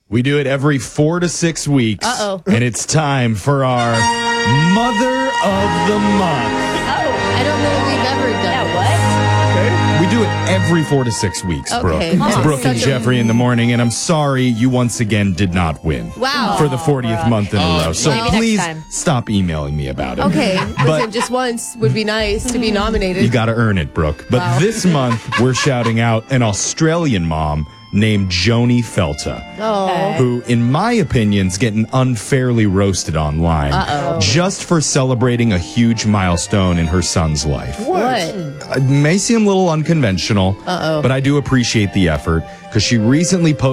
We do it every 4 to 6 weeks. Uh-oh. And it's time for our Mother of the Month. I don't know if we've ever done We do it every 4 to 6 weeks, Brooke. Okay. It's Oh, Brooke and such a- Jeffrey in the morning, and I'm sorry you once again did not win. Wow. For the 40th month in a row. So Maybe next please time. stop emailing me about it. Okay. But Listen, just once would be nice to be nominated. you got to earn it, Brooke. But this month, we're shouting out an Australian mom named Joni Felta, who, in my opinion, is getting unfairly roasted online just for celebrating a huge milestone in her son's life. What? It may seem a little unconventional, but I do appreciate the effort because she recently posted